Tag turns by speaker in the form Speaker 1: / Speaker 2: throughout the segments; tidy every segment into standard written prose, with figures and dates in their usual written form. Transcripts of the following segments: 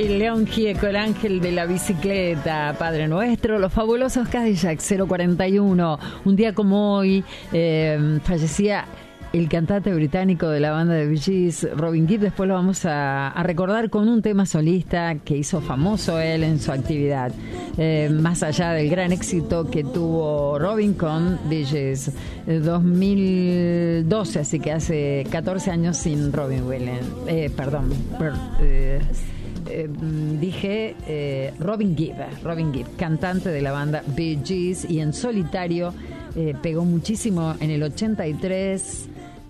Speaker 1: Ay, León Gieco, el ángel de la bicicleta, Padre Nuestro, los fabulosos Cadillac 041. Un día como hoy fallecía el cantante británico de la banda de Bee Gees, Robin Gibb. Después lo vamos a recordar con un tema solista que hizo famoso él en su actividad. Más allá del gran éxito que tuvo Robin con Bee Gees. 2012, así que hace 14 años sin Robin Williams. Dije Robin Gibb, cantante de la banda Bee Gees, y en solitario pegó muchísimo en el 83,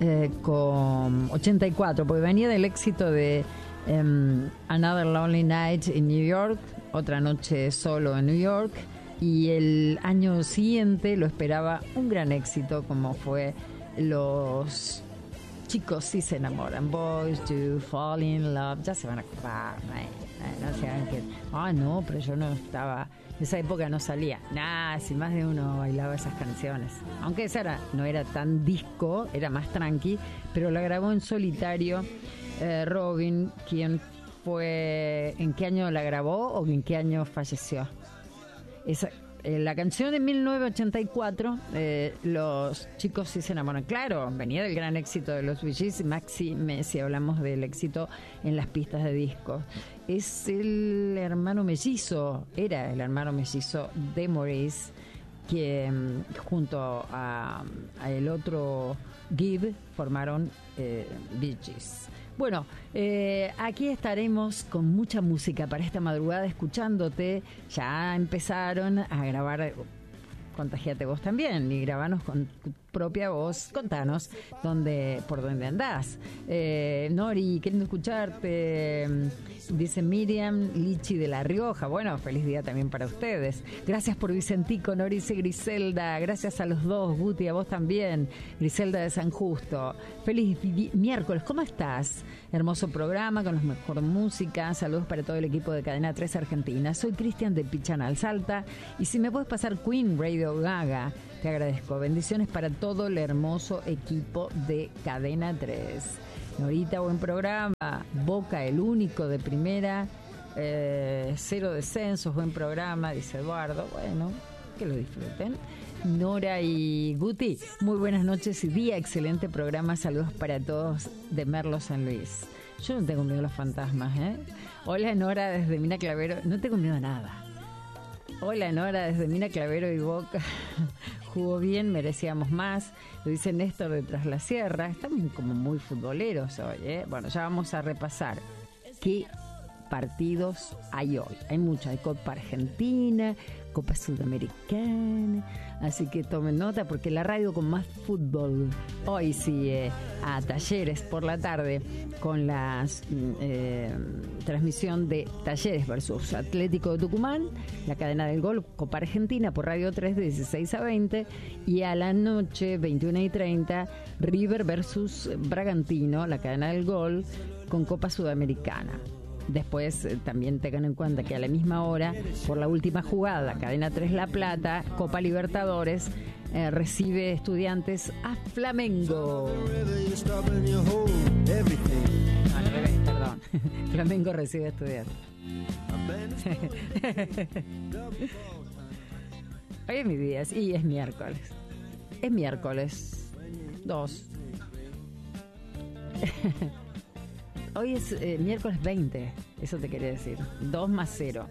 Speaker 1: con 84, porque venía del éxito de Another Lonely Night in New York, otra noche solo en New York, y el año siguiente lo esperaba un gran éxito como fue Los Chicos Sí Se Enamoran, Boys Do Fall in Love. Ya se van a acordar, no se hagan que no, pero yo no estaba, en esa época no salía. Si más de uno bailaba esas canciones, aunque esa no era tan disco, era más tranqui, pero la grabó en solitario Robin. ¿Quién fue? ¿En qué año la grabó o en qué año falleció? La canción de 1984, Los Chicos Sí Se Enamoran. Claro, venía del gran éxito de los Bee Gees, máxime si hablamos del éxito en las pistas de discos. Es el hermano mellizo, era el hermano mellizo de Maurice, que junto a el otro Gibb formaron Bee Gees. Bueno, aquí estaremos con mucha música para esta madrugada, escuchándote. Ya empezaron a grabar, contagiate vos también y grabanos con tu propia voz. Contanos por dónde andás. Nori, queriendo escucharte. Dice Miriam Lichi de La Rioja. Bueno, feliz día también para ustedes. Gracias por Vicentico, Nori, dice Griselda. Gracias a los dos, Guti, a vos también. Griselda de San Justo. Feliz miércoles, ¿cómo estás? Hermoso programa con la mejor música. Saludos para todo el equipo de Cadena 3 Argentina. Soy Cristian de Pichanal, Salta. Y si me puedes pasar Queen, Radio Gaga, te agradezco. Bendiciones para todo el hermoso equipo de Cadena 3. Norita, buen programa. Boca, el único de primera. Cero descensos, buen programa, dice Eduardo. Bueno, que lo disfruten. Nora y Guti, muy buenas noches y día. Excelente programa. Saludos para todos de Merlo, San Luis. Yo no tengo miedo a los fantasmas, ¿eh? Hola, Nora, desde Mina Clavero. No tengo miedo a nada. Hola, Nora, desde Mina Clavero y Boca. Jugó bien, merecíamos más. Lo dice Néstor de Tras la Sierra. Estamos como muy futboleros hoy, ¿eh? Bueno, ya vamos a repasar qué partidos hay hoy. Hay muchos. Hay Copa Argentina, Copa Sudamericana. Así que tomen nota porque la radio con más fútbol hoy sigue a Talleres por la tarde con la transmisión de Talleres versus Atlético de Tucumán, la cadena del gol, Copa Argentina por Radio 3 de 16 a 20, y a la noche 21:30 River versus Bragantino, la cadena del gol con Copa Sudamericana. Después también tengan en cuenta que a la misma hora, por la última jugada, Cadena 3 La Plata, Copa Libertadores, recibe Estudiantes a Flamengo. Al revés, perdón. Flamengo recibe a Estudiantes. Hoy es mi día, y es miércoles. Es miércoles 2. Hoy es miércoles 20, eso te quería decir. 2 más 0.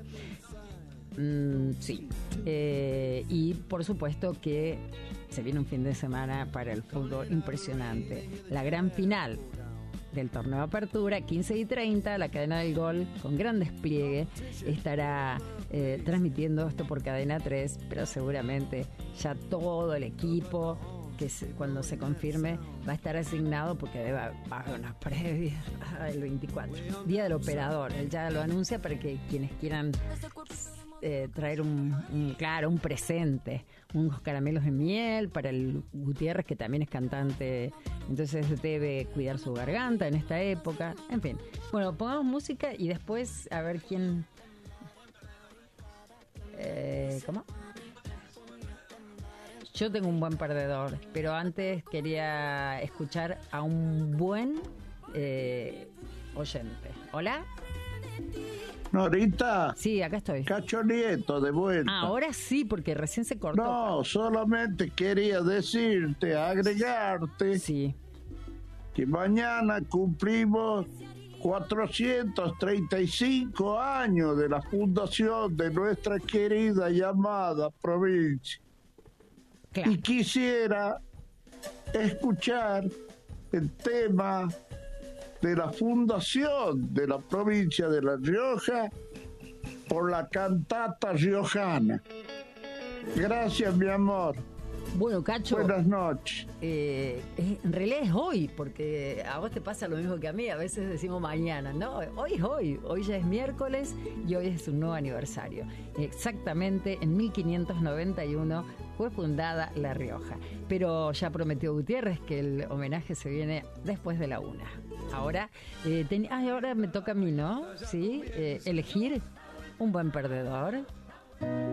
Speaker 1: Sí. Y por supuesto que se viene un fin de semana para el fútbol impresionante. La gran final del torneo de apertura, 15:30, la cadena del gol con gran despliegue estará transmitiendo esto por Cadena 3, pero seguramente ya todo el equipo, que cuando se confirme va a estar asignado, porque debe haber una previa el 24, Día del Operador. Él ya lo anuncia para que quienes quieran traer un presente, unos caramelos de miel para el Gutiérrez, que también es cantante, entonces debe cuidar su garganta en esta época. En fin, bueno, pongamos música y después a ver quién... ¿Cómo? Yo tengo un buen perdedor, pero antes quería escuchar a un buen oyente. ¿Hola?
Speaker 2: Norita,
Speaker 1: Sí, acá estoy.
Speaker 2: Cacho Nieto de vuelta.
Speaker 1: Ahora sí, porque recién se cortó.
Speaker 2: No, solamente quería decirte, agregarte,
Speaker 1: Sí.
Speaker 2: que mañana cumplimos 435 años de la fundación de nuestra querida y amada provincia.
Speaker 1: Claro.
Speaker 2: Y quisiera escuchar el tema de la fundación de la provincia de La Rioja por la cantata riojana. Gracias, mi amor.
Speaker 1: Bueno, Cacho,
Speaker 2: Buenas noches.
Speaker 1: en realidad es hoy, porque a vos te pasa lo mismo que a mí, a veces decimos mañana, ¿no? Hoy es hoy ya es miércoles y hoy es un nuevo aniversario. Exactamente en 1591 fue fundada La Rioja, pero ya prometió Gutiérrez que el homenaje se viene después de la 1. Ahora, ahora me toca a mí, ¿no? ¿Sí? Elegir un buen perdedor.